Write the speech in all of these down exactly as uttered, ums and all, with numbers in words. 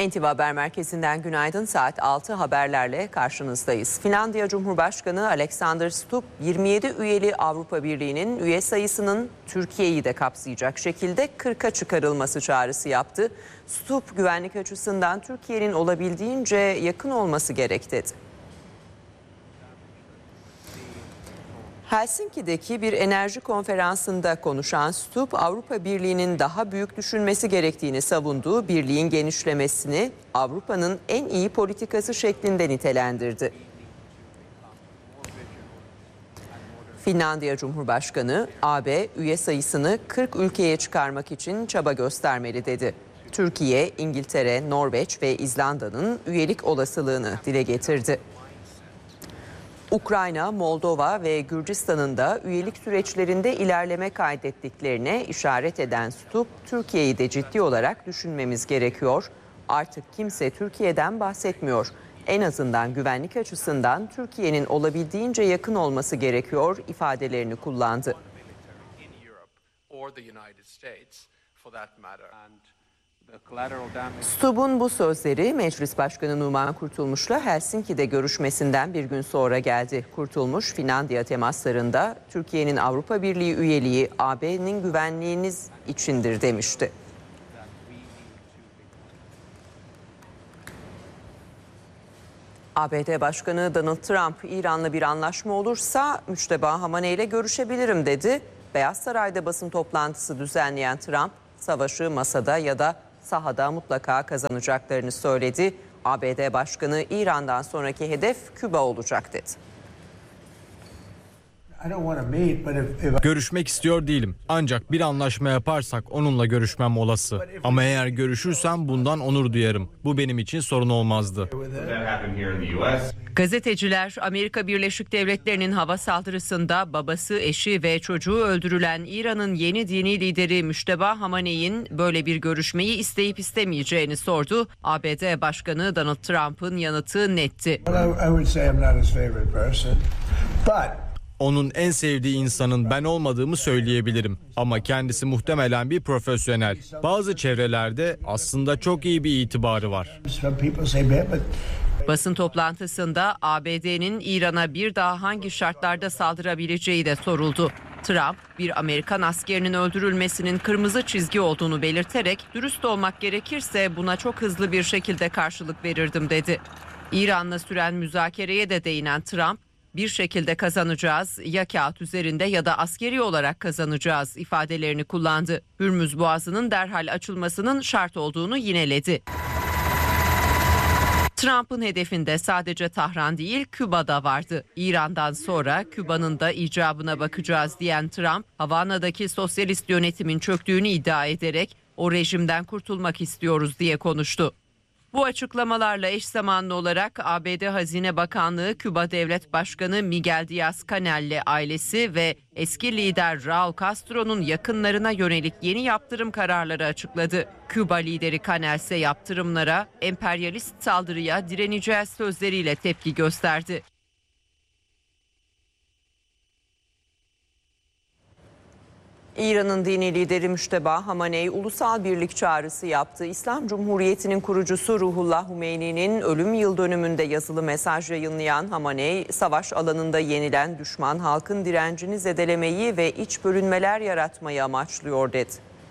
N T V Haber Merkezi'nden günaydın. Saat altı haberlerle karşınızdayız. Finlandiya Cumhurbaşkanı Alexander Stubb, yirmi yedi üyeli Avrupa Birliği'nin üye sayısının Türkiye'yi de kapsayacak şekilde kırka çıkarılması çağrısı yaptı. Stubb, güvenlik açısından Türkiye'nin olabildiğince yakın olması gerek dedi. Helsinki'deki bir enerji konferansında konuşan Stubb, Avrupa Birliği'nin daha büyük düşünmesi gerektiğini savunduğu birliğin genişlemesini Avrupa'nın en iyi politikası şeklinde nitelendirdi. Finlandiya Cumhurbaşkanı, A B üye sayısını kırk ülkeye çıkarmak için çaba göstermeli dedi. Türkiye, İngiltere, Norveç ve İzlanda'nın üyelik olasılığını dile getirdi. Ukrayna, Moldova ve Gürcistan'ın da üyelik süreçlerinde ilerleme kaydettiklerine işaret eden Stubb, Türkiye'yi de ciddi olarak düşünmemiz gerekiyor. Artık kimse Türkiye'den bahsetmiyor. En azından güvenlik açısından Türkiye'nin olabildiğince yakın olması gerekiyor ifadelerini kullandı. Stubb'un bu sözleri Meclis Başkanı Numan Kurtulmuş'la Helsinki'de görüşmesinden bir gün sonra geldi. Kurtulmuş, Finlandiya temaslarında Türkiye'nin Avrupa Birliği üyeliği A B'nin güvenliğiniz içindir demişti. A B D Başkanı Donald Trump, İran'la bir anlaşma olursa Müşteba Hamaney ile görüşebilirim dedi. Beyaz Saray'da basın toplantısı düzenleyen Trump, savaşı masada ya da sahada mutlaka kazanacaklarını söyledi. A B D Başkanı, İran'dan sonraki hedef Küba olacak dedi. Görüşmek istiyor değilim. Ancak bir anlaşma yaparsak onunla görüşmem olası. Ama eğer görüşürsem bundan onur duyarım. Bu benim için sorun olmazdı. Gazeteciler, Amerika Birleşik Devletleri'nin hava saldırısında babası, eşi ve çocuğu öldürülen İran'ın yeni dini lideri Müşteba Hamaney'in böyle bir görüşmeyi isteyip istemeyeceğini sordu. A B D Başkanı Donald Trump'ın yanıtı netti. Onun en sevdiği insanın ben olmadığımı söyleyebilirim. Ama kendisi muhtemelen bir profesyonel. Bazı çevrelerde aslında çok iyi bir itibarı var. Basın toplantısında A B D'nin İran'a bir daha hangi şartlarda saldırabileceği de soruldu. Trump, bir Amerikan askerinin öldürülmesinin kırmızı çizgi olduğunu belirterek, dürüst olmak gerekirse buna çok hızlı bir şekilde karşılık verirdim dedi. İran'la süren müzakereye de değinen Trump, bir şekilde kazanacağız, ya kağıt üzerinde ya da askeri olarak kazanacağız ifadelerini kullandı. Hürmüz Boğazı'nın derhal açılmasının şart olduğunu yineledi. Trump'ın hedefinde sadece Tahran değil, Küba'da vardı. İran'dan sonra Küba'nın da icabına bakacağız diyen Trump, Havana'daki sosyalist yönetimin çöktüğünü iddia ederek o rejimden kurtulmak istiyoruz diye konuştu. Bu açıklamalarla eş zamanlı olarak A B D Hazine Bakanlığı, Küba Devlet Başkanı Miguel Díaz-Canel'le ailesi ve eski lider Raul Castro'nun yakınlarına yönelik yeni yaptırım kararları açıkladı. Küba lideri Canel ise yaptırımlara, emperyalist saldırıya direneceğiz sözleriyle tepki gösterdi. İran'ın dini lideri Müşteba Hamaney ulusal birlik çağrısı yaptı. İslam Cumhuriyeti'nin kurucusu Ruhullah Humeyni'nin ölüm yıl dönümünde yazılı mesaj yayınlayan Hamaney, savaş alanında yenilen düşman halkın direncini zedelemeyi ve iç bölünmeler yaratmayı amaçlıyor dedi.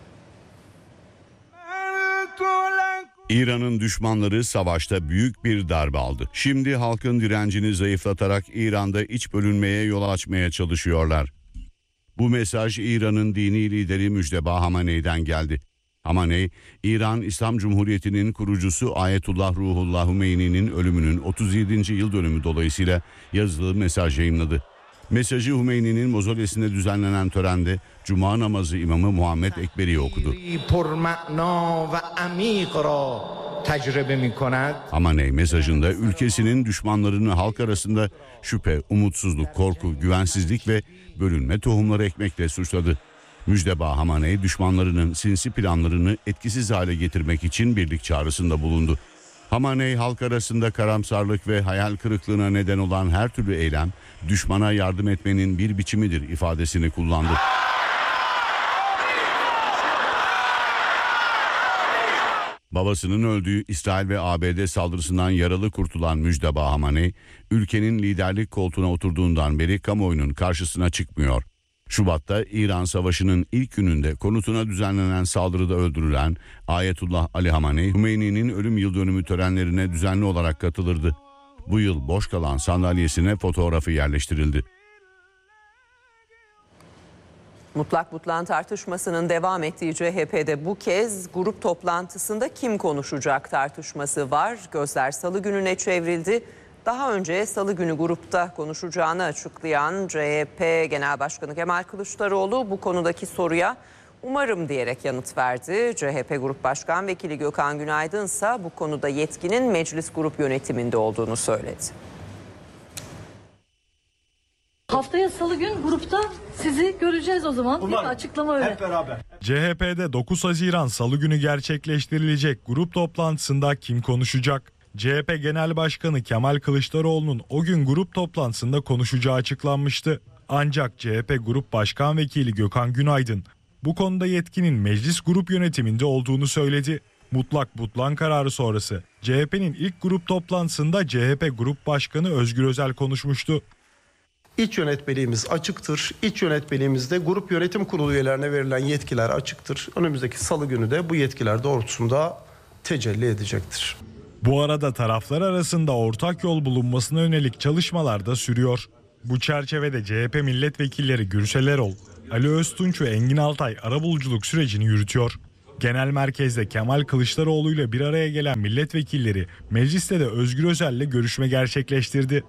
İran'ın düşmanları savaşta büyük bir darbe aldı. Şimdi halkın direncini zayıflatarak İran'da iç bölünmeye yol açmaya çalışıyorlar. Bu mesaj İran'ın dini lideri Müşteba Hamaney'den geldi. Hamaney, İran İslam Cumhuriyeti'nin kurucusu Ayetullah Ruhullah Humeyni'nin ölümünün otuz yedinci yıl dönümü dolayısıyla yazılı mesaj yayınladı. Mesajı Humeyni'nin mozolesinde düzenlenen törende Cuma namazı imamı Muhammed Ekberi okudu. Hamaney mesajında ülkesinin düşmanlarını halk arasında şüphe, umutsuzluk, korku, güvensizlik ve bölünme tohumları ekmekle suçladı. Müşteba Hamaney düşmanlarının sinsi planlarını etkisiz hale getirmek için birlik çağrısında bulundu. Hamaney halk arasında karamsarlık ve hayal kırıklığına neden olan her türlü eylem düşmana yardım etmenin bir biçimidir ifadesini kullandı. Babasının öldüğü İsrail ve A B D saldırısından yaralı kurtulan Müjdeба Hamaney, ülkenin liderlik koltuğuna oturduğundan beri kamuoyunun karşısına çıkmıyor. Şubat'ta İran Savaşı'nın ilk gününde konutuna düzenlenen saldırıda öldürülen Ayetullah Ali Hamaney, Hümeyni'nin ölüm yıldönümü törenlerine düzenli olarak katılırdı. Bu yıl boş kalan sandalyesine fotoğrafı yerleştirildi. Mutlak mutlağın tartışmasının devam ettiği C H P'de bu kez grup toplantısında kim konuşacak tartışması var. Gözler Salı gününe çevrildi. Daha önce Salı günü grupta konuşacağını açıklayan C H P Genel Başkanı Kemal Kılıçdaroğlu bu konudaki soruya umarım diyerek yanıt verdi. C H P Grup Başkan Vekili Gökhan Günaydın ise bu konuda yetkinin meclis grup yönetiminde olduğunu söyledi. Haftaya Salı gün grupta sizi göreceğiz o zaman. Değil mi? Açıklama öyle. Hep beraber. C H P'de dokuz Haziran Salı günü gerçekleştirilecek grup toplantısında kim konuşacak? C H P Genel Başkanı Kemal Kılıçdaroğlu'nun o gün grup toplantısında konuşacağı açıklanmıştı. Ancak C H P Grup Başkan Vekili Gökhan Günaydın bu konuda yetkinin meclis grup yönetiminde olduğunu söyledi. Mutlak butlan kararı sonrası C H P'nin ilk grup toplantısında C H P Grup Başkanı Özgür Özel konuşmuştu. İç yönetmeliğimiz açıktır. İç yönetmeliğimizde grup yönetim kurulu üyelerine verilen yetkiler açıktır. Önümüzdeki Salı günü de bu yetkiler doğrultusunda tecelli edecektir. Bu arada taraflar arasında ortak yol bulunmasına yönelik çalışmalar da sürüyor. Bu çerçevede C H P milletvekilleri Gürsel Erol, Ali Öztunç ve Engin Altay arabuluculuk sürecini yürütüyor. Genel merkezde Kemal Kılıçdaroğlu ile bir araya gelen milletvekilleri mecliste de Özgür Özel'le görüşme gerçekleştirdi.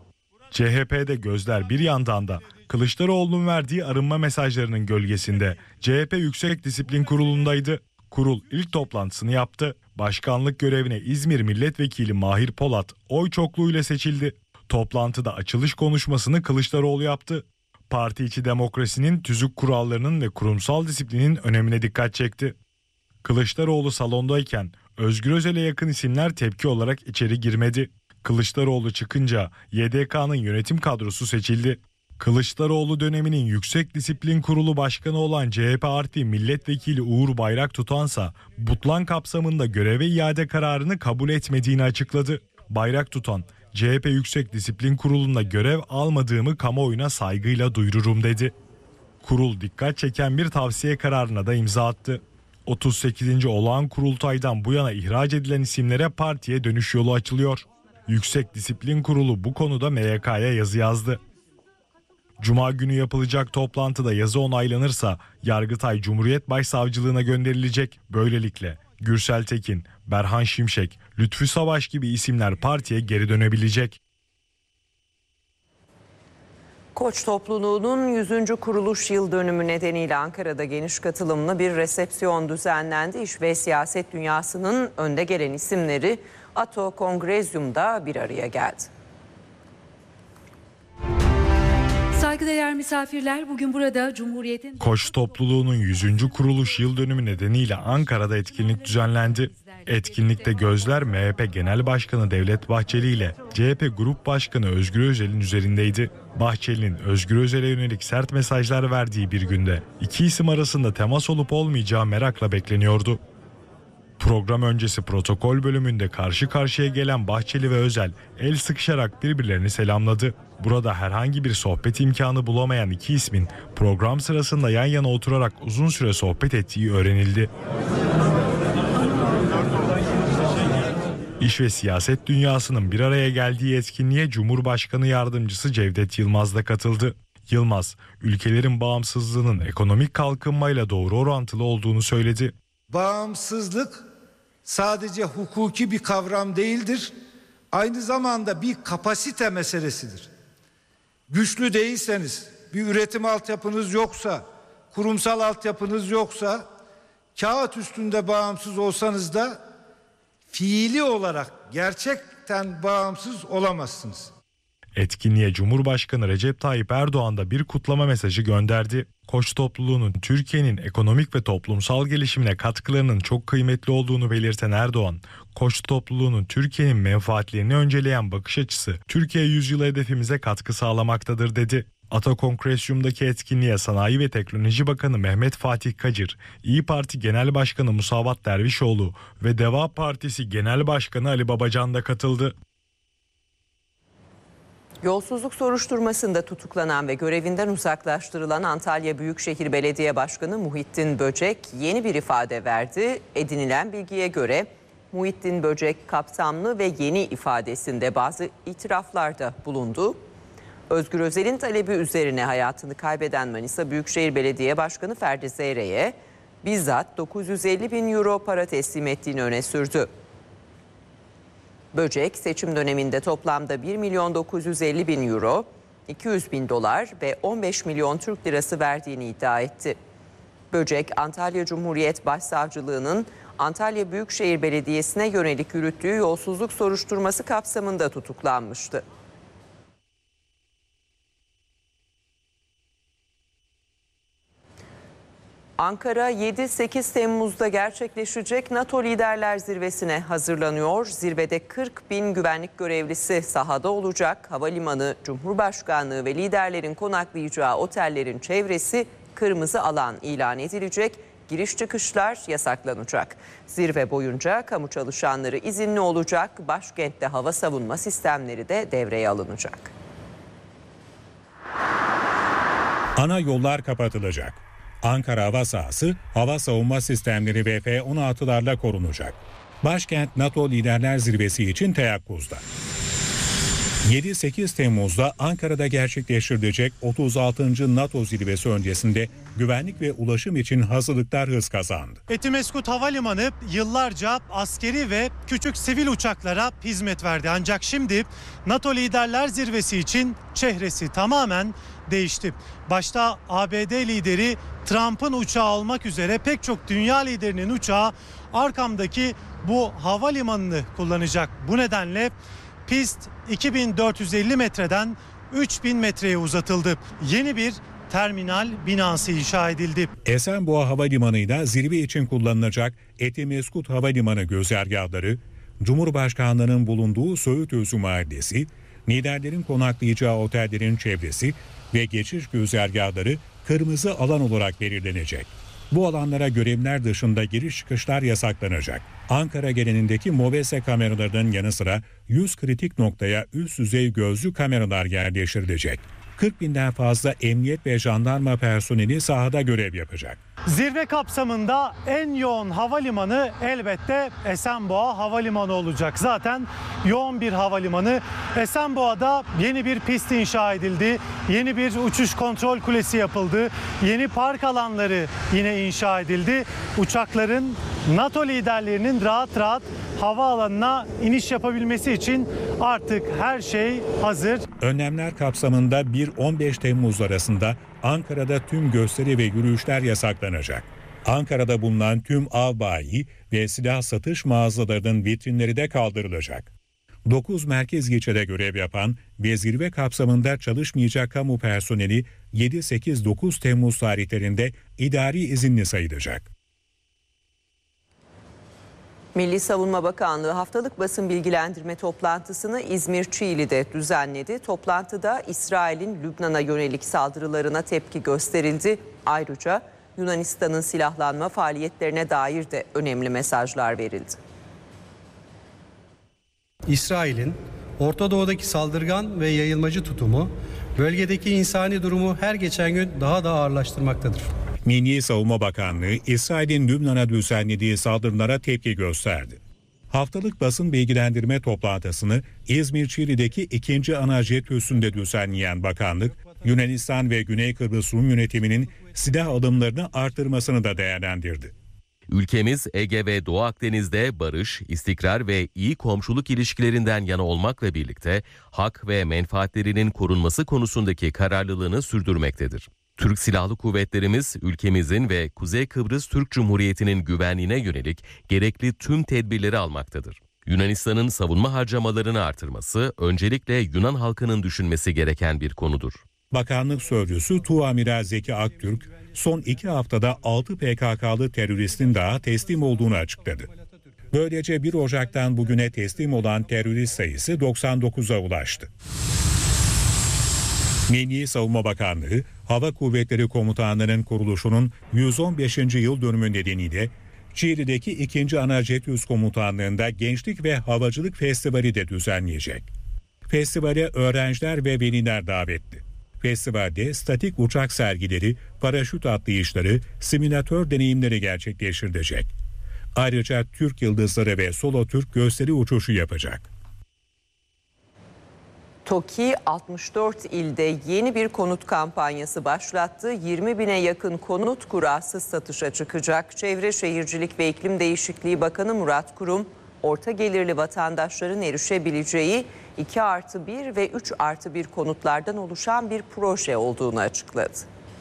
C H P'de gözler bir yandan da Kılıçdaroğlu'nun verdiği arınma mesajlarının gölgesinde C H P Yüksek Disiplin Kurulu'ndaydı. Kurul ilk toplantısını yaptı. Başkanlık görevine İzmir Milletvekili Mahir Polat oy çokluğuyla seçildi. Toplantıda açılış konuşmasını Kılıçdaroğlu yaptı. Parti içi demokrasinin, tüzük kurallarının ve kurumsal disiplinin önemine dikkat çekti. Kılıçdaroğlu salondayken Özgür Özel'e yakın isimler tepki olarak içeri girmedi. Kılıçdaroğlu çıkınca Y D K'nın yönetim kadrosu seçildi. Kılıçdaroğlu döneminin Yüksek Disiplin Kurulu Başkanı olan C H P Artvin Milletvekili Uğur Bayraktutansa butlan kapsamında göreve iade kararını kabul etmediğini açıkladı. Bayraktutan, C H P Yüksek Disiplin Kurulu'nda görev almadığımı kamuoyuna saygıyla duyururum dedi. Kurul dikkat çeken bir tavsiye kararına da imza attı. otuz sekizinci olağan kurultaydan bu yana ihraç edilen isimlere partiye dönüş yolu açılıyor. Yüksek Disiplin Kurulu bu konuda M Y K'ya yazı yazdı. Cuma günü yapılacak toplantıda yazı onaylanırsa Yargıtay Cumhuriyet Başsavcılığına gönderilecek. Böylelikle Gürsel Tekin, Berhan Şimşek, Lütfü Savaş gibi isimler partiye geri dönebilecek. Koç topluluğunun yüzüncü kuruluş yıl dönümü nedeniyle Ankara'da geniş katılımlı bir resepsiyon düzenlendi. İş ve siyaset dünyasının önde gelen isimleri Ato Kongrezyum'da bir araya geldi. Saygıdeğer misafirler, bugün burada Cumhuriyet'in... Koç topluluğunun yüzüncü kuruluş yıl dönümü nedeniyle Ankara'da etkinlik düzenlendi. Etkinlikte gözler M H P Genel Başkanı Devlet Bahçeli ile C H P Grup Başkanı Özgür Özel'in üzerindeydi. Bahçeli'nin Özgür Özel'e yönelik sert mesajlar verdiği bir günde iki isim arasında temas olup olmayacağı merakla bekleniyordu. Program öncesi protokol bölümünde karşı karşıya gelen Bahçeli ve Özel el sıkışarak birbirlerini selamladı. Burada herhangi bir sohbet imkanı bulamayan iki ismin program sırasında yan yana oturarak uzun süre sohbet ettiği öğrenildi. İş ve siyaset dünyasının bir araya geldiği etkinliğe Cumhurbaşkanı Yardımcısı Cevdet Yılmaz da katıldı. Yılmaz, ülkelerin bağımsızlığının ekonomik kalkınmayla doğru orantılı olduğunu söyledi. Bağımsızlık sadece hukuki bir kavram değildir. Aynı zamanda bir kapasite meselesidir. Güçlü değilseniz, bir üretim altyapınız yoksa, kurumsal altyapınız yoksa, kağıt üstünde bağımsız olsanız da fiili olarak gerçekten bağımsız olamazsınız. Etkinliğe Cumhurbaşkanı Recep Tayyip Erdoğan da bir kutlama mesajı gönderdi. Koç topluluğunun Türkiye'nin ekonomik ve toplumsal gelişimine katkılarının çok kıymetli olduğunu belirten Erdoğan, Koç topluluğunun Türkiye'nin menfaatlerini önceleyen bakış açısı Türkiye yüzyılı hedefimize katkı sağlamaktadır dedi. Ata Kongresyum'daki etkinliğe Sanayi ve Teknoloji Bakanı Mehmet Fatih Kacır, İyi Parti Genel Başkanı Musavat Dervişoğlu ve Deva Partisi Genel Başkanı Ali Babacan da katıldı. Yolsuzluk soruşturmasında tutuklanan ve görevinden uzaklaştırılan Antalya Büyükşehir Belediye Başkanı Muhittin Böcek yeni bir ifade verdi. Edinilen bilgiye göre Muhittin Böcek kapsamlı ve yeni ifadesinde bazı itiraflarda bulundu. Özgür Özel'in talebi üzerine hayatını kaybeden Manisa Büyükşehir Belediye Başkanı Ferdi Zeyre'ye bizzat dokuz yüz elli bin euro para teslim ettiğini öne sürdü. Böcek seçim döneminde toplamda bir milyon dokuz yüz elli bin euro, iki yüz bin dolar ve on beş milyon Türk lirası verdiğini iddia etti. Böcek, Antalya Cumhuriyet Başsavcılığı'nın Antalya Büyükşehir Belediyesi'ne yönelik yürüttüğü yolsuzluk soruşturması kapsamında tutuklanmıştı. Ankara yedi sekiz Temmuz'da gerçekleşecek NATO Liderler Zirvesi'ne hazırlanıyor. Zirvede kırk bin güvenlik görevlisi sahada olacak. Havalimanı, Cumhurbaşkanlığı ve liderlerin konaklayacağı otellerin çevresi kırmızı alan ilan edilecek. Giriş çıkışlar yasaklanacak. Zirve boyunca kamu çalışanları izinli olacak. Başkentte hava savunma sistemleri de devreye alınacak. Ana yollar kapatılacak. Ankara hava sahası, hava savunma sistemleri ve F on altılarla korunacak. Başkent NATO Liderler Zirvesi için teyakkuzda. yedi sekiz Temmuz'da Ankara'da gerçekleştirilecek otuz altıncı NATO Zirvesi öncesinde güvenlik ve ulaşım için hazırlıklar hız kazandı. Etimeskut Havalimanı yıllarca askeri ve küçük sivil uçaklara hizmet verdi. Ancak şimdi NATO Liderler Zirvesi için çehresi tamamen değişti. Başta A B D lideri Trump'ın uçağı olmak üzere pek çok dünya liderinin uçağı arkamdaki bu havalimanını kullanacak. Bu nedenle pist iki bin dört yüz elli metreden üç bin metreye uzatıldı. Yeni bir terminal binası inşa edildi. Esenboğa Havalimanı'yla zirve için kullanılacak Etimeskut Havalimanı güzergahları, Cumhurbaşkanlığının bulunduğu Söğütözü Mahallesi, liderlerin konaklayacağı otellerin çevresi ve geçiş güzergahları kırmızı alan olarak belirlenecek. Bu alanlara görevler dışında giriş çıkışlar yasaklanacak. Ankara genelindeki MOBESE kameralarının yanı sıra yüz kritik noktaya üst düzey gözlü kameralar yerleştirilecek. kırk binden fazla emniyet ve jandarma personeli sahada görev yapacak. Zirve kapsamında en yoğun havalimanı elbette Esenboğa Havalimanı olacak. Zaten yoğun bir havalimanı. Esenboğa'da yeni bir pist inşa edildi. Yeni bir uçuş kontrol kulesi yapıldı. Yeni park alanları yine inşa edildi. Uçakların NATO liderlerinin rahat rahat havaalanına iniş yapabilmesi için artık her şey hazır. Önlemler kapsamında bir on beş Temmuz arasında Ankara'da tüm gösteri ve yürüyüşler yasaklanacak. Ankara'da bulunan tüm av bayi ve silah satış mağazalarının vitrinleri de kaldırılacak. dokuz merkez ilçede görev yapan ve zirve kapsamında çalışmayacak kamu personeli yedi sekiz dokuz Temmuz tarihlerinde idari izinli sayılacak. Milli Savunma Bakanlığı haftalık basın bilgilendirme toplantısını İzmir Çiğli'de düzenledi. Toplantıda İsrail'in Lübnan'a yönelik saldırılarına tepki gösterildi. Ayrıca Yunanistan'ın silahlanma faaliyetlerine dair de önemli mesajlar verildi. İsrail'in Orta Doğu'daki saldırgan ve yayılmacı tutumu bölgedeki insani durumu her geçen gün daha da ağırlaştırmaktadır. Milli Savunma Bakanlığı, İsrail'in Lübnan'a düzenlediği saldırılara tepki gösterdi. Haftalık basın bilgilendirme toplantısını İzmir Çiğli'deki ikinci ana jet üssünde düzenleyen bakanlık, Yunanistan ve Güney Kıbrıs Rum yönetiminin silah alımlarını artırmasını da değerlendirdi. Ülkemiz Ege ve Doğu Akdeniz'de barış, istikrar ve iyi komşuluk ilişkilerinden yana olmakla birlikte hak ve menfaatlerinin korunması konusundaki kararlılığını sürdürmektedir. Türk Silahlı Kuvvetlerimiz ülkemizin ve Kuzey Kıbrıs Türk Cumhuriyeti'nin güvenliğine yönelik gerekli tüm tedbirleri almaktadır. Yunanistan'ın savunma harcamalarını artırması öncelikle Yunan halkının düşünmesi gereken bir konudur. Bakanlık Sözcüsü Tuğamiral Zeki Aktürk, son iki haftada altı P K K'lı teröristin daha teslim olduğunu açıkladı. Böylece bir Ocak'tan bugüne teslim olan terörist sayısı doksan dokuza ulaştı. Milli Savunma Bakanlığı, Hava Kuvvetleri Komutanlığı'nın kuruluşunun yüz on beşinci yıl dönümü nedeniyle Çiğli'deki ikinci Ana Jet Üs Komutanlığı'nda Gençlik ve Havacılık Festivali de düzenleyecek. Festivale öğrenciler ve veliler davetli. Festivalde statik uçak sergileri, paraşüt atlayışları, simülatör deneyimleri gerçekleştirilecek. Ayrıca Türk Yıldızları ve Solo Türk gösteri uçuşu yapacak. TOKİ altmış dört ilde yeni bir konut kampanyası başlattı. yirmi bine yakın konut kurasız satışa çıkacak. Çevre Şehircilik ve İklim Değişikliği Bakanı Murat Kurum, orta gelirli vatandaşların erişebileceği iki artı bir ve üç artı bir konutlardan oluşan bir proje olduğunu açıkladı.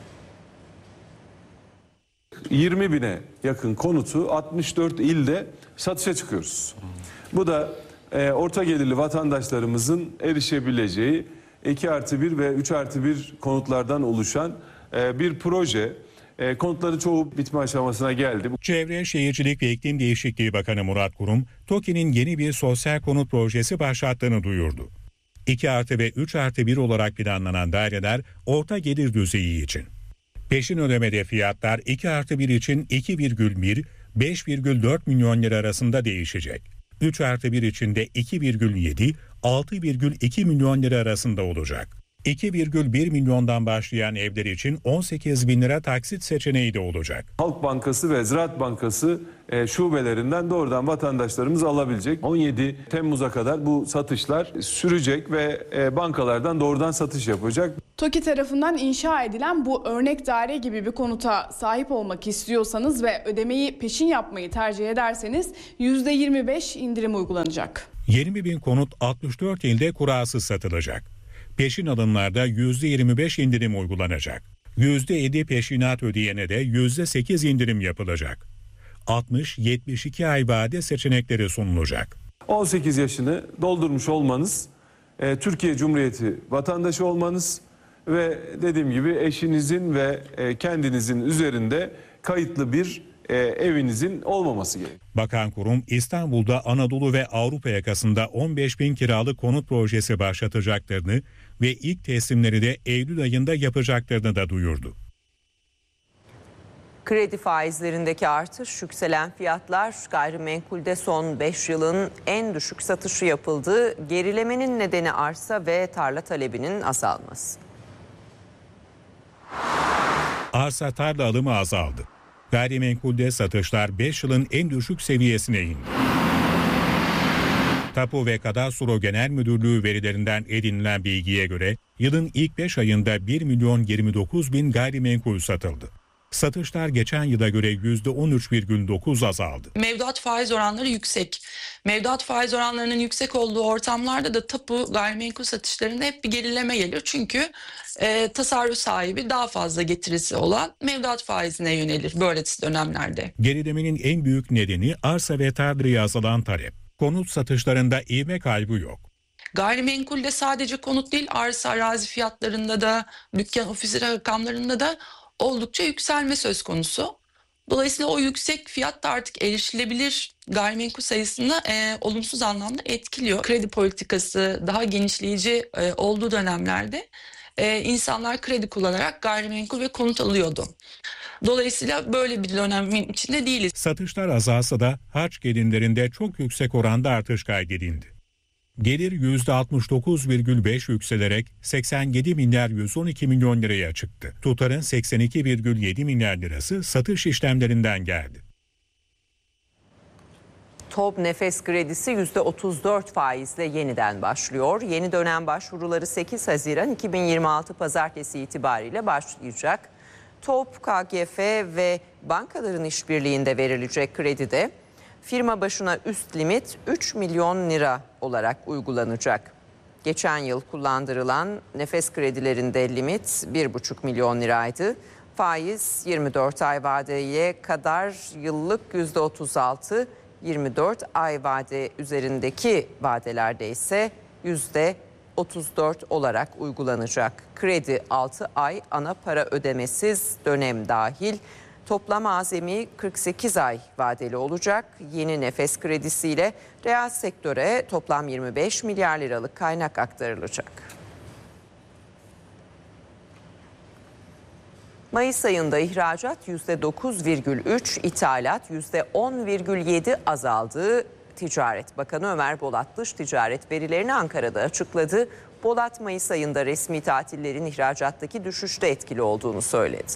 yirmi bine yakın konutu altmış dört ilde satışa çıkıyoruz. Bu da e, orta gelirli vatandaşlarımızın erişebileceği iki artı bir ve üç artı bir konutlardan oluşan e, bir proje. E, konutların çoğu bitme aşamasına geldi. Çevre, Şehircilik ve İklim Değişikliği Bakanı Murat Kurum, TOKİ'nin yeni bir sosyal konut projesi başlattığını duyurdu. iki artı ve üç artı bir olarak planlanan daireler orta gelir düzeyi için. Peşin ödemede fiyatlar iki artı bir için iki virgül bir, beş virgül dört milyon lira arasında değişecek. üç artı bir için de iki virgül yedi, altı virgül iki milyon lira arasında olacak. iki virgül bir milyondan başlayan evler için on sekiz bin lira taksit seçeneği de olacak. Halk Bankası ve Ziraat Bankası e, şubelerinden doğrudan vatandaşlarımız alabilecek. on yedi Temmuz'a kadar bu satışlar sürecek ve e, bankalardan doğrudan satış yapacak. TOKİ tarafından inşa edilen bu örnek daire gibi bir konuta sahip olmak istiyorsanız ve ödemeyi peşin yapmayı tercih ederseniz yüzde yirmi beş indirim uygulanacak. yirmi bin konut altmış dört ilde kurasız satılacak. Peşin alımlarda yüzde yirmi beş indirim uygulanacak. yüzde yedi peşinat ödeyene de yüzde sekiz indirim yapılacak. altmış yetmiş iki ay vade seçenekleri sunulacak. on sekiz yaşını doldurmuş olmanız, e, Türkiye Cumhuriyeti vatandaşı olmanız ve dediğim gibi eşinizin ve e, kendinizin üzerinde kayıtlı bir e, evinizin olmaması gerekiyor. Bakan Kurum, İstanbul'da Anadolu ve Avrupa yakasında on beş bin kiralık konut projesi başlatacaklarını ve ilk teslimleri de Eylül ayında yapacaklarını da duyurdu. Kredi faizlerindeki artış, yükselen fiyatlar, gayrimenkulde son beş yılın en düşük satışı yapıldı. Gerilemenin nedeni arsa ve tarla talebinin azalması. Arsa tarla alımı azaldı. Gayrimenkulde satışlar beş yılın en düşük seviyesine indi. Tapu ve Kadastro Genel Müdürlüğü verilerinden edinilen bilgiye göre yılın ilk beş ayında bir milyon yirmi dokuz bin gayrimenkul satıldı. Satışlar geçen yıla göre yüzde on üç virgül dokuz azaldı. Mevduat faiz oranları yüksek. Mevduat faiz oranlarının yüksek olduğu ortamlarda da tapu gayrimenkul satışlarında hep bir gerileme gelir. Çünkü e, tasarruf sahibi daha fazla getirisi olan mevduat faizine yönelir böyle dönemlerde. Gerilemenin en büyük nedeni arsa ve tarlaya azalan talep. Konut satışlarında ivme kaybı yok. Gayrimenkulde sadece konut değil, arsa arazi fiyatlarında da, dükkan ofis rakamlarında da oldukça yükselme söz konusu. Dolayısıyla o yüksek fiyat da artık erişilebilir gayrimenkul sayısını e, olumsuz anlamda etkiliyor. Kredi politikası daha genişleyici e, olduğu dönemlerde e, insanlar kredi kullanarak gayrimenkul ve konut alıyordu. Dolayısıyla böyle bir dönemin içinde değiliz. Satışlar azalsa da harç gelirlerinde çok yüksek oranda artış kaydedildi. Gelir yüzde altmış dokuz virgül beş yükselerek seksen yedi milyar yüz on iki milyon liraya çıktı. Tutarın seksen iki virgül yedi milyar lirası satış işlemlerinden geldi. TOB Nefes kredisi yüzde otuz dört faizle yeniden başlıyor. Yeni dönem başvuruları sekiz Haziran iki bin yirmi altı Pazartesi itibariyle başlayacak. TOB, K G F ve bankaların işbirliğinde verilecek kredide firma başına üst limit üç milyon lira olarak uygulanacak. Geçen yıl kullandırılan nefes kredilerinde limit bir buçuk milyon liraydı. Faiz yirmi dört ay vadeye kadar yıllık yüzde otuz altı, yirmi dört ay vade üzerindeki vadelerde ise yüzde otuz dört olarak uygulanacak. Kredi altı ay ana para ödemesiz dönem dahil. Toplam azami kırk sekiz ay vadeli olacak. Yeni nefes kredisiyle reel sektöre toplam yirmi beş milyar liralık kaynak aktarılacak. Mayıs ayında ihracat yüzde dokuz virgül üç, ithalat yüzde on virgül yedi azaldı. Ticaret Bakanı Ömer Bolat dış ticaret verilerini Ankara'da açıkladı. Bolat Mayıs ayında resmi tatillerin ihracattaki düşüşte etkili olduğunu söyledi.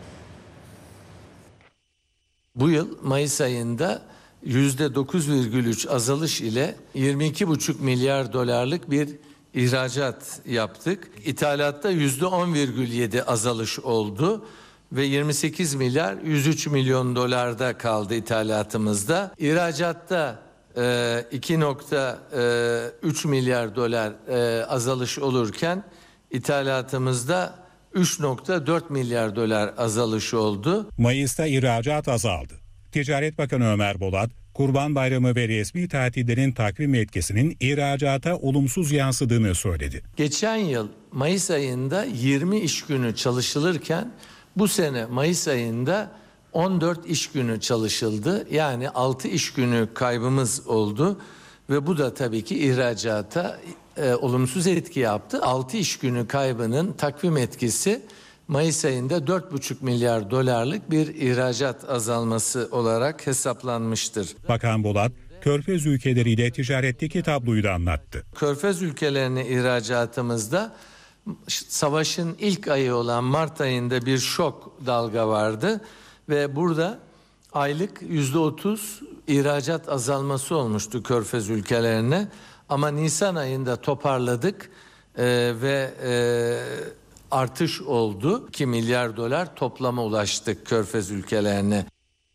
Bu yıl Mayıs ayında yüzde dokuz virgül üç azalış ile yirmi iki buçuk milyar dolarlık bir ihracat yaptık. İthalatta yüzde on virgül yedi azalış oldu ve yirmi sekiz milyar yüz üç milyon dolarda kaldı ithalatımızda. İhracatta iki nokta üç milyar dolar azalış olurken ithalatımızda üç nokta dört milyar dolar azalış oldu. Mayıs'ta ihracat azaldı. Ticaret Bakanı Ömer Bolat, Kurban Bayramı ve resmi tatillerin takvim etkisinin ihracata olumsuz yansıdığını söyledi. Geçen yıl Mayıs ayında yirmi iş günü çalışılırken bu sene Mayıs ayında on dört iş günü çalışıldı. Yani altı iş günü kaybımız oldu ve bu da tabii ki ihracata e, olumsuz etki yaptı. altı iş günü kaybının takvim etkisi Mayıs ayında dört buçuk milyar dolarlık bir ihracat azalması olarak hesaplanmıştır. Bakan Bolat, Körfez ülkeleriyle ticaretteki tabloyu da anlattı. Körfez ülkelerine ihracatımızda savaşın ilk ayı olan Mart ayında bir şok dalga vardı ve burada aylık yüzde otuz ihracat azalması olmuştu Körfez ülkelerine. Ama Nisan ayında toparladık e, ve e, artış oldu. iki milyar dolar toplama ulaştık Körfez ülkelerine.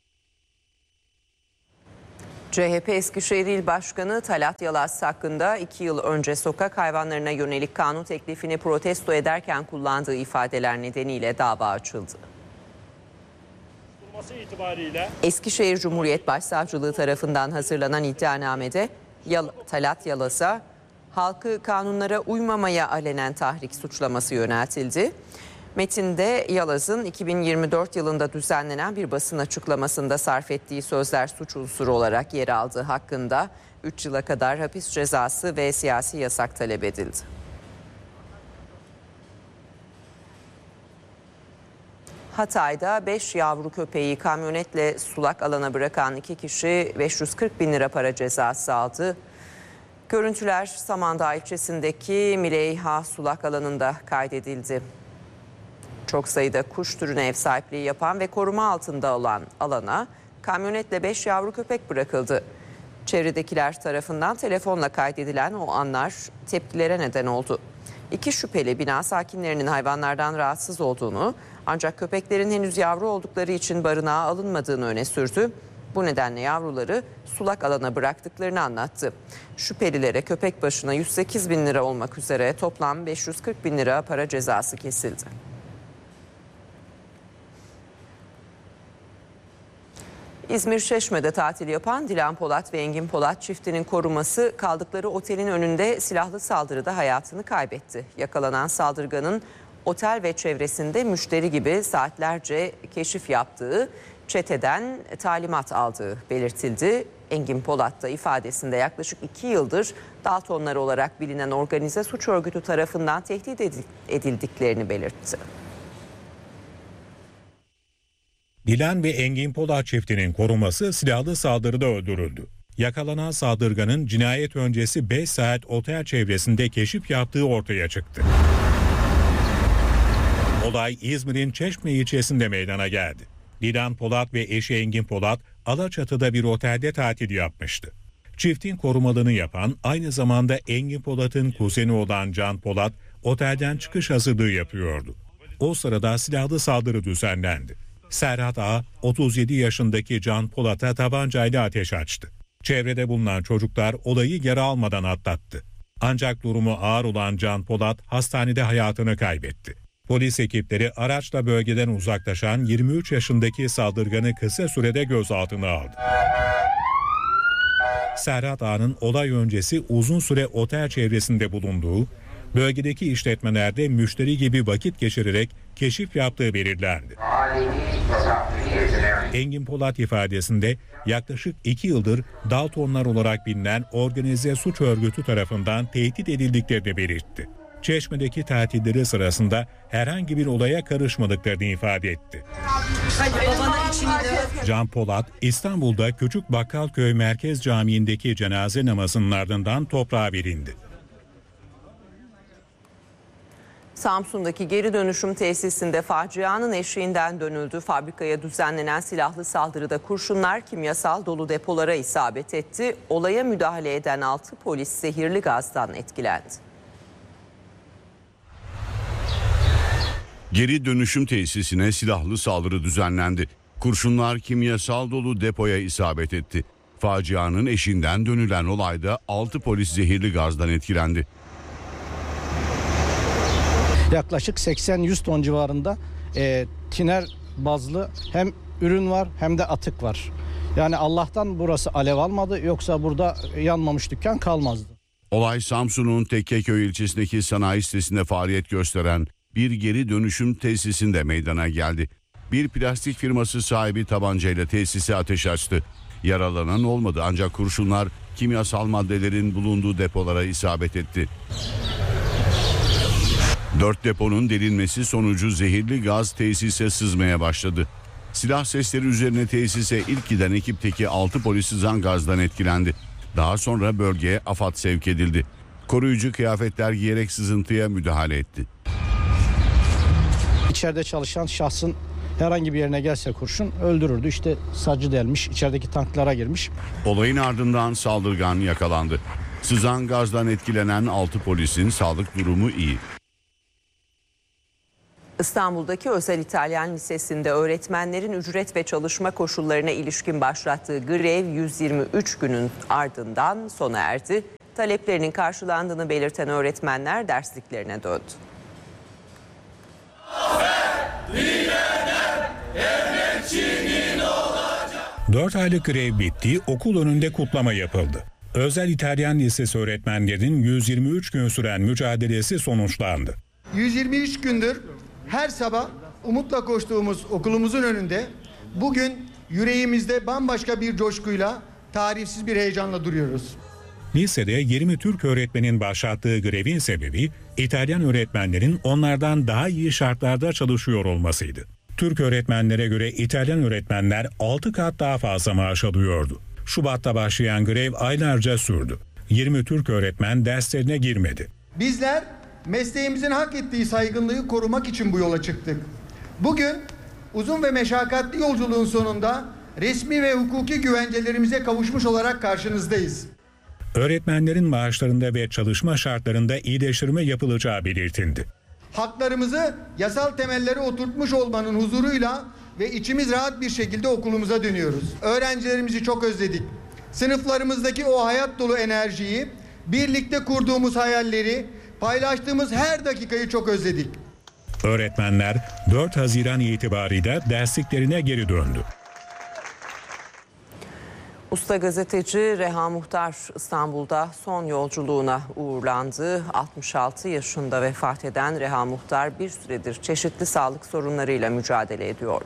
C H P Eskişehir İl Başkanı Talat Yalas hakkında iki yıl önce sokak hayvanlarına yönelik kanun teklifini protesto ederken kullandığı ifadeler nedeniyle dava açıldı. itibariyle Eskişehir Cumhuriyet Başsavcılığı tarafından hazırlanan iddianamede Yal- Talat Yalas'a halkı kanunlara uymamaya alenen tahrik suçlaması yöneltildi. Metinde Yalaz'ın iki bin yirmi dört yılında düzenlenen bir basın açıklamasında sarf ettiği sözler suç unsuru olarak yer aldığı hakkında üç yıla kadar hapis cezası ve siyasi yasak talep edildi. Hatay'da beş yavru köpeği kamyonetle sulak alana bırakan iki kişi beş yüz kırk bin lira para cezası aldı. Görüntüler Samandağ ilçesindeki Mileyha sulak alanında kaydedildi. Çok sayıda kuş türüne ev sahipliği yapan ve koruma altında olan alana kamyonetle beş yavru köpek bırakıldı. Çevredekiler tarafından telefonla kaydedilen o anlar tepkilere neden oldu. İki şüpheli bina sakinlerinin hayvanlardan rahatsız olduğunu, ancak köpeklerin henüz yavru oldukları için barınağa alınmadığını öne sürdü. Bu nedenle yavruları sulak alana bıraktıklarını anlattı. Şüphelilere köpek başına yüz sekiz bin lira olmak üzere toplam beş yüz kırk bin lira para cezası kesildi. İzmir Çeşme'de tatil yapan Dilan Polat ve Engin Polat çiftinin koruması kaldıkları otelin önünde silahlı saldırıda hayatını kaybetti. Yakalanan saldırganın otel ve çevresinde müşteri gibi saatlerce keşif yaptığı, çeteden talimat aldığı belirtildi. Engin Polat da ifadesinde yaklaşık iki yıldır Daltonlar olarak bilinen organize suç örgütü tarafından tehdit edildiklerini belirtti. Dilan ve Engin Polat çiftinin koruması silahlı saldırıda öldürüldü. Yakalanan saldırganın cinayet öncesi beş saat otel çevresinde keşif yaptığı ortaya çıktı. Olay İzmir'in Çeşme ilçesinde meydana geldi. Dilan Polat ve eşi Engin Polat Alaçatı'da bir otelde tatil yapmıştı. Çiftin korumalığını yapan aynı zamanda Engin Polat'ın kuzeni olan Can Polat otelden çıkış hazırlığı yapıyordu. O sırada silahlı saldırı düzenlendi. Serhat A, otuz yedi yaşındaki Can Polat'a tabancayla ateş açtı. Çevrede bulunan çocuklar olayı yara almadan atlattı. Ancak durumu ağır olan Can Polat hastanede hayatını kaybetti. Polis ekipleri araçla bölgeden uzaklaşan yirmi üç yaşındaki saldırganı kısa sürede gözaltına aldı. Serhat A'nın olay öncesi uzun süre otel çevresinde bulunduğu, bölgedeki işletmelerde müşteri gibi vakit geçirerek keşif yaptığı belirlendi. Engin Polat ifadesinde yaklaşık iki yıldır Daltonlar olarak bilinen organize suç örgütü tarafından tehdit edildiklerini belirtti. Çeşme'deki tatilleri sırasında herhangi bir olaya karışmadıklarını ifade etti. Can Polat, İstanbul'da Küçük Bakkalköy Merkez Camii'ndeki cenaze namazının ardından toprağa verildi. Samsun'daki geri dönüşüm tesisinde facianın eşiğinden dönüldü. Fabrikaya düzenlenen silahlı saldırıda kurşunlar kimyasal dolu depolara isabet etti. Olaya müdahale eden altı polis zehirli gazdan etkilendi. Geri dönüşüm tesisine silahlı saldırı düzenlendi. Kurşunlar kimyasal dolu depoya isabet etti. Facianın eşiğinden dönülen olayda altı polis zehirli gazdan etkilendi. Yaklaşık seksen yüz ton civarında e, tiner bazlı hem ürün var hem de atık var. Yani Allah'tan burası alev almadı, yoksa burada yanmamış dükkan kalmazdı. Olay Samsun'un Tekkeköy ilçesindeki sanayi sitesinde faaliyet gösteren bir geri dönüşüm tesisinde meydana geldi. Bir plastik firması sahibi tabancayla tesise ateş açtı. Yaralanan olmadı, ancak kurşunlar kimyasal maddelerin bulunduğu depolara isabet etti. Dört deponun delinmesi sonucu zehirli gaz tesise sızmaya başladı. Silah sesleri üzerine tesise ilk giden ekipteki altı polis sızan gazdan etkilendi. Daha sonra bölgeye AFAD sevk edildi. Koruyucu kıyafetler giyerek sızıntıya müdahale etti. İçeride çalışan şahsın herhangi bir yerine gelse kurşun öldürürdü. İşte sacı delmiş, içerideki tanklara girmiş. Olayın ardından saldırgan yakalandı. Sızan gazdan etkilenen altı polisin sağlık durumu iyi. İstanbul'daki Özel İtalyan Lisesi'nde öğretmenlerin ücret ve çalışma koşullarına ilişkin başlattığı grev yüz yirmi üç günün ardından sona erdi. Taleplerinin karşılandığını belirten öğretmenler dersliklerine döndü. Dört aylık grev bitti, okul önünde kutlama yapıldı. Özel İtalyan Lisesi öğretmenlerinin yüz yirmi üç gün süren mücadelesi sonuçlandı. yüz yirmi üç gündür her sabah umutla koştuğumuz okulumuzun önünde bugün yüreğimizde bambaşka bir coşkuyla, tarifsiz bir heyecanla duruyoruz. Lisede yirmi Türk öğretmenin başlattığı grevin sebebi İtalyan öğretmenlerin onlardan daha iyi şartlarda çalışıyor olmasıydı. Türk öğretmenlere göre İtalyan öğretmenler altı kat daha fazla maaş alıyordu. Şubat'ta başlayan grev aylarca sürdü. yirmi Türk öğretmen derslerine girmedi. Bizler mesleğimizin hak ettiği saygınlığı korumak için bu yola çıktık. Bugün uzun ve meşakkatli yolculuğun sonunda resmi ve hukuki güvencelerimize kavuşmuş olarak karşınızdayız. Öğretmenlerin maaşlarında ve çalışma şartlarında iyileştirme yapılacağı belirtildi. Haklarımızı yasal temelleri oturtmuş olmanın huzuruyla ve içimiz rahat bir şekilde okulumuza dönüyoruz. Öğrencilerimizi çok özledik. Sınıflarımızdaki o hayat dolu enerjiyi, birlikte kurduğumuz hayalleri, paylaştığımız her dakikayı çok özledik. Öğretmenler dört Haziran itibarıyla dersliklerine geri döndü. Usta gazeteci Reha Muhtar İstanbul'da son yolculuğuna uğurlandı. altmış altı yaşında vefat eden Reha Muhtar bir süredir çeşitli sağlık sorunlarıyla mücadele ediyordu.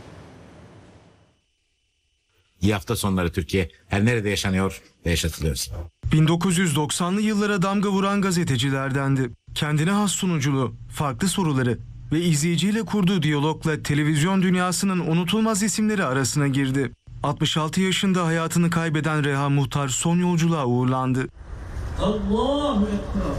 İyi hafta sonları Türkiye. Her nerede yaşanıyor ve yaşatılıyor. bin dokuz yüz doksanlı yıllara damga vuran gazetecilerdendi. Kendine has sunuculuğu, farklı soruları ve izleyiciyle kurduğu diyalogla televizyon dünyasının unutulmaz isimleri arasına girdi. altmış altı yaşında hayatını kaybeden Reha Muhtar son yolculuğa uğurlandı. Allahu Ekber.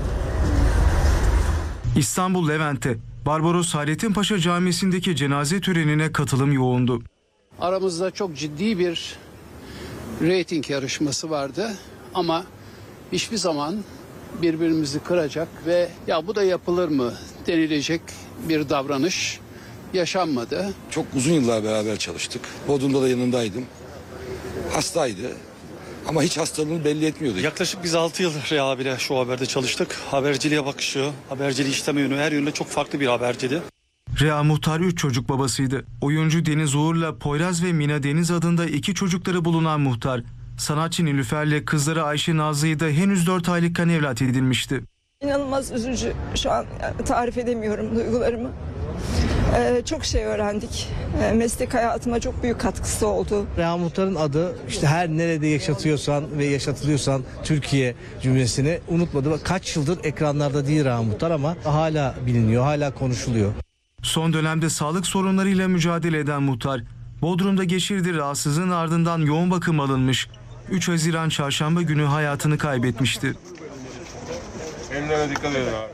İstanbul Levent'te Barbaros Hayrettin Paşa Camisi'ndeki cenaze törenine katılım yoğundu. Aramızda çok ciddi bir reyting yarışması vardı ama hiçbir zaman birbirimizi kıracak ve ya bu da yapılır mı denilecek bir davranış yaşanmadı. Çok uzun yıllar beraber çalıştık. Bodrum'da da yanındaydım. Hastaydı ama hiç hastalığını belli etmiyordu. Yaklaşık biz altı yıl Reha abiyle şu haberde çalıştık. Haberciliğe bakışı, haberciliği işleme yönü, her yönde çok farklı bir haberciydi. Reha Muhtar üç çocuk babasıydı. Oyuncu Deniz Uğur'la Poyraz ve Mina Deniz adında iki çocukları bulunan Muhtar, sanatçı Nilüfer'le kızları Ayşe Nazlı'yı da henüz dört aylıkken evlat edinmişti. İnanılmaz üzücü, şu an yani tarif edemiyorum duygularımı. Ee, çok şey öğrendik. Ee, meslek hayatıma çok büyük katkısı oldu. Reha Muhtar'ın adı işte her nerede yaşatıyorsan ve yaşatılıyorsan Türkiye cümlesini unutmadı. Kaç yıldır ekranlarda değil Reha Muhtar ama hala biliniyor, hala konuşuluyor. Son dönemde sağlık sorunlarıyla mücadele eden muhtar, Bodrum'da geçirdiği rahatsızlığın ardından yoğun bakım alınmış. üç Haziran çarşamba günü hayatını kaybetmişti. Ellerine dikkat edin abi.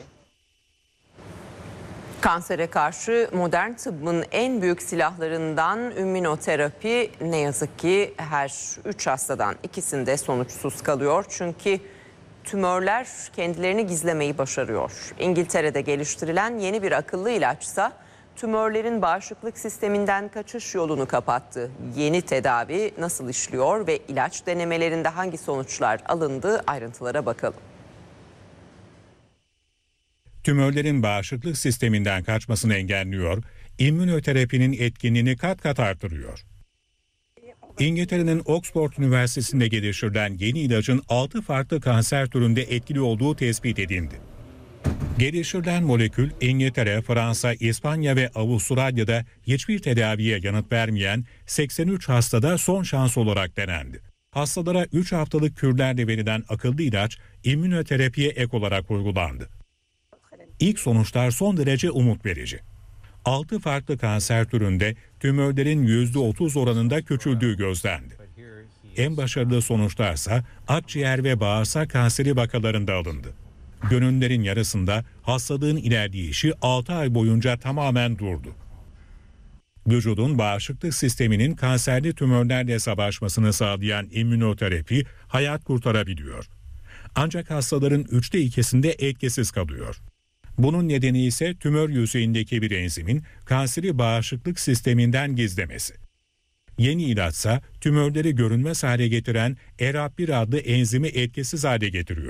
Kansere karşı modern tıbbın en büyük silahlarından immünoterapi ne yazık ki her üç hastadan ikisinde sonuçsuz kalıyor. Çünkü tümörler kendilerini gizlemeyi başarıyor. İngiltere'de geliştirilen yeni bir akıllı ilaçsa tümörlerin bağışıklık sisteminden kaçış yolunu kapattı. Yeni tedavi nasıl işliyor ve ilaç denemelerinde hangi sonuçlar alındı, ayrıntılara bakalım. Tümörlerin bağışıklık sisteminden kaçmasını engelliyor, immünoterapinin etkinliğini kat kat artırıyor. İngiltere'nin Oxford Üniversitesi'nde geliştirilen yeni ilacın altı farklı kanser türünde etkili olduğu tespit edildi. Geliştirilen molekül İngiltere, Fransa, İspanya ve Avustralya'da hiçbir tedaviye yanıt vermeyen seksen üç hastada son şans olarak denendi. Hastalara üç haftalık kürlerle verilen akıllı ilaç immünoterapiye ek olarak uygulandı. İlk sonuçlar son derece umut verici. altı farklı kanser türünde tümörlerin yüzde otuz oranında küçüldüğü gözlendi. En başarılı sonuçlarsa akciğer ve bağırsak kanseri vakalarında alındı. Gönüllülerin yarısında hastalığın ilerleyişi altı ay boyunca tamamen durdu. Vücudun bağışıklık sisteminin kanserli tümörlerle savaşmasını sağlayan immünoterapi hayat kurtarabiliyor. Ancak hastaların üçte ikisinde etkisiz kalıyor. Bunun nedeni ise tümör yüzeyindeki bir enzimin kanseri bağışıklık sisteminden gizlemesi. Yeni ilaçsa tümörleri görünmez hale getiren E R A P bir adlı enzimi etkisiz hale getiriyor.